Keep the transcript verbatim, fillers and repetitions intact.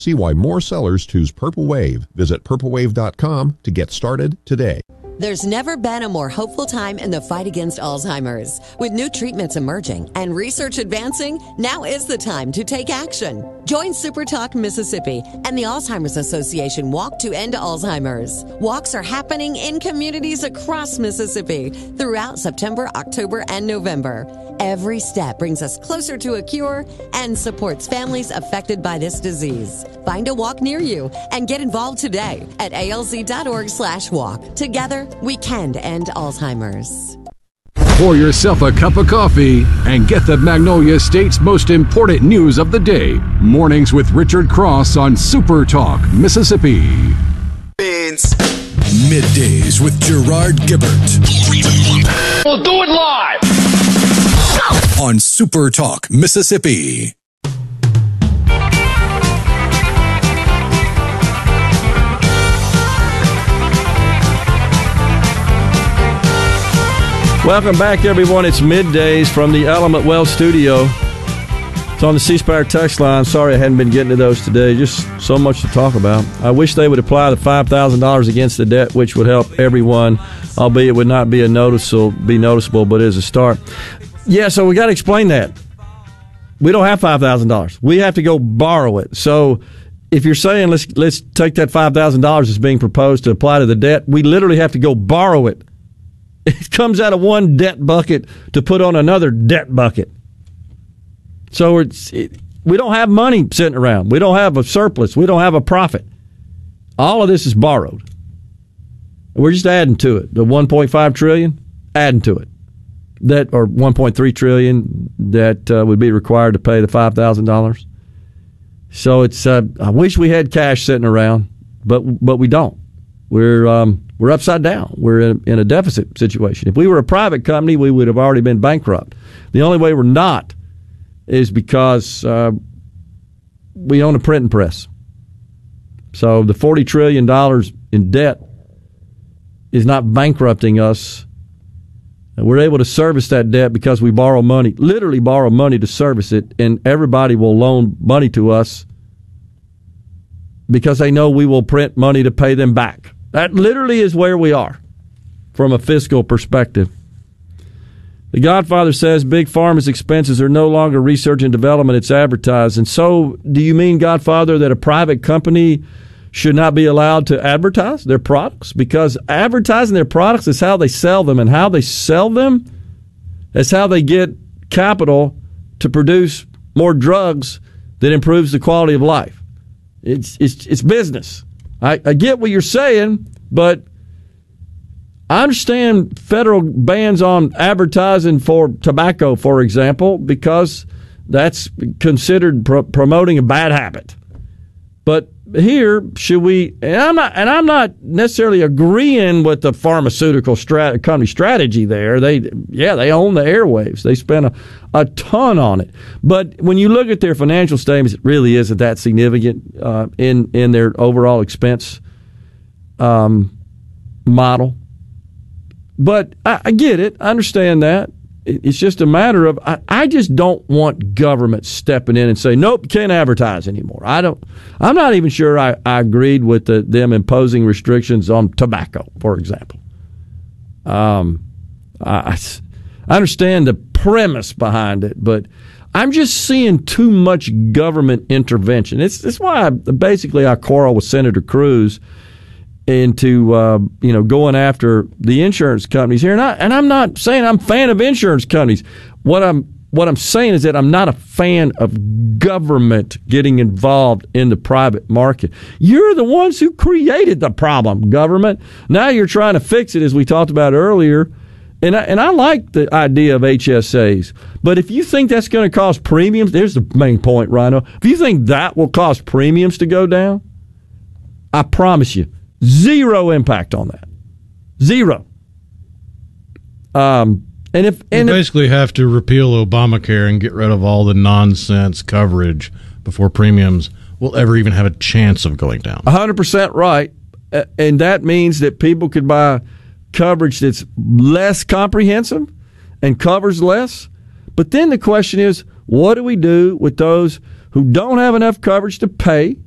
See why more sellers choose Purple Wave. Visit purple wave dot com to get started today. There's never been a more hopeful time in the fight against Alzheimer's. With new treatments emerging and research advancing, now is the time to take action. Join Super Talk Mississippi and the Alzheimer's Association Walk to End Alzheimer's. Walks are happening in communities across Mississippi throughout September, October, and November. Every step brings us closer to a cure and supports families affected by this disease. Find a walk near you and get involved today at A L Z dot org slash walk. Together, we can end Alzheimer's. Pour yourself a cup of coffee and get the Magnolia State's most important news of the day. Mornings with Richard Cross on Super Talk, Mississippi. Beans. Middays with Gerard Gibbert. We'll do it live on Super Talk, Mississippi. Welcome back, everyone. It's Middays from the Element Wealth Studio. It's on the C Spire text line. Sorry I hadn't been getting to those today. Just so much to talk about. I wish they would apply the five thousand dollars against the debt, which would help everyone, albeit it would not be a noticeable, be noticeable, but is a start. Yeah, so we got to explain that. We don't have five thousand dollars. We have to go borrow it. So if you're saying let's let's take that five thousand dollars that's being proposed to apply to the debt, we literally have to go borrow it. It comes out of one debt bucket to put on another debt bucket. So it's it, we don't have money sitting around. We don't have a surplus. We don't have a profit. All of this is borrowed. We're just adding to it. The one point five trillion dollars, adding to it. That or one point three trillion dollars that uh, would be required to pay the five thousand dollars. So it's uh, I wish we had cash sitting around, but but we don't. We're um, we're upside down. We're in, in a deficit situation. If we were a private company, we would have already been bankrupt. The only way we're not is because uh, we own a printing press. So the forty trillion dollars in debt is not bankrupting us. And we're able to service that debt because we borrow money, literally borrow money to service it, and everybody will loan money to us because they know we will print money to pay them back. That literally is where we are from a fiscal perspective. The Godfather says Big Pharma's expenses are no longer research and development, it's advertised. And so do you mean, Godfather, that a private company should not be allowed to advertise their products? Because advertising their products is how they sell them, and how they sell them is how they get capital to produce more drugs that improves the quality of life. It's it's it's business. I, I get what you're saying, but I understand federal bans on advertising for tobacco, for example, because that's considered pro- promoting a bad habit. But here, should we? And I'm not, and I'm not necessarily agreeing with the pharmaceutical strat, company strategy there. They, yeah, they own the airwaves. They spend a, a ton on it. But when you look at their financial statements, it really isn't that significant uh, in in their overall expense um, model. But I, I get it. I understand that. It's just a matter of, I, I just don't want government stepping in and saying, nope, can't advertise anymore. I don't, I'm not even sure I, I agreed with the, them imposing restrictions on tobacco, for example. Um, I, I understand the premise behind it, but I'm just seeing too much government intervention. It's, it's why I, basically I quarrel with Senator Cruz into uh, you know going after the insurance companies here, and, I, and I'm not saying I'm a fan of insurance companies. What I'm what I'm saying is that I'm not a fan of government getting involved in the private market. You're the ones who created the problem, government. Now you're trying to fix it, as we talked about earlier. And I, and I like the idea of H S As, but if you think that's going to cause premiums, there's the main point, Rhino. If you think that will cause premiums to go down, I promise you, zero impact on that. Zero. Um, and if and you basically if, have to repeal Obamacare and get rid of all the nonsense coverage before premiums will ever even have a chance of going down. one hundred percent right. And that means that people could buy coverage that's less comprehensive and covers less. But then the question is, what do we do with those who don't have enough coverage to pay?